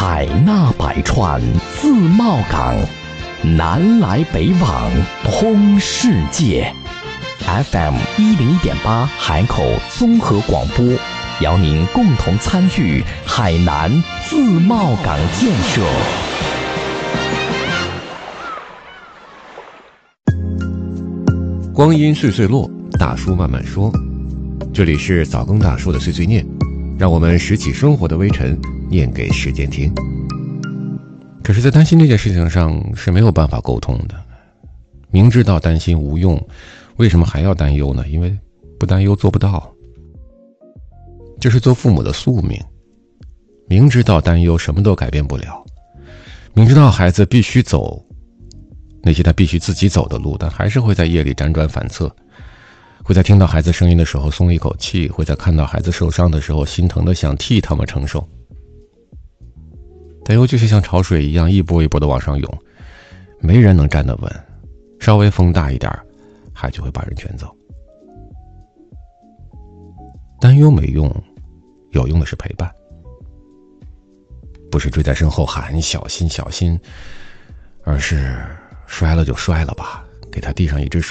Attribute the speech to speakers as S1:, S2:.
S1: 海纳百川，自贸港，南来北往，通世界。FM 101.8海口综合广播，邀您共同参与海南自贸港建设。
S2: 光阴岁岁落，大叔慢慢说。这里是早更大叔的碎碎念，让我们拾起生活的微尘，念给时间听。可是在担心这件事情上是没有办法沟通的，明知道担心无用，为什么还要担忧呢？因为不担忧做不到，这是做父母的宿命。明知道担忧什么都改变不了，明知道孩子必须走那些他必须自己走的路，但还是会在夜里辗转反侧，会在听到孩子声音的时候松一口气，会在看到孩子受伤的时候心疼的想替他们承受。担忧就是像潮水一样一波一波的往上涌，没人能站得稳，稍微风大一点，海就会把人卷走。担忧没用，有用的是陪伴，不是追在身后喊小心小心，而是摔了就摔了吧，给他递上一只手。